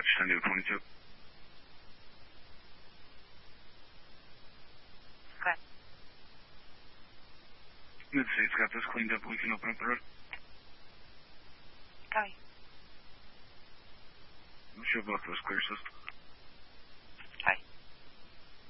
Dutch, Sunday 22. Okay. Mid-State's got this cleaned up. We can open up the road. Copy. We'll show both those clear system.